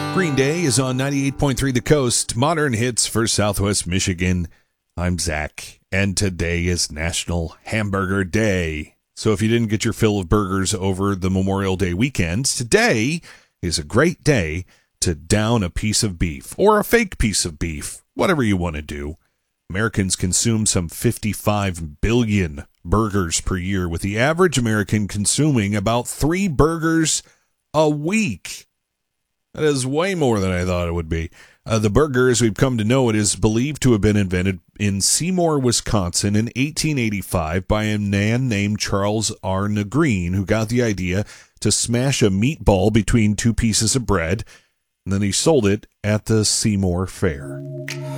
Green Day is on 98.3 The Coast, modern hits for Southwest Michigan. I'm Zach, and today is National Hamburger Day. So if you didn't get your fill of burgers over the Memorial Day weekend, today is a great day to down a piece of beef, or a fake piece of beef, whatever you want to do. Americans consume some 55 billion burgers per year, with the average American consuming about 3 burgers a week. That is way more than I thought it would be. The burger, as we've come to know it, is believed to have been invented in Seymour, Wisconsin in 1885 by a man named Charles R. Negreen, who got the idea to smash a meatball between 2 pieces of bread, and then he sold it at the Seymour Fair.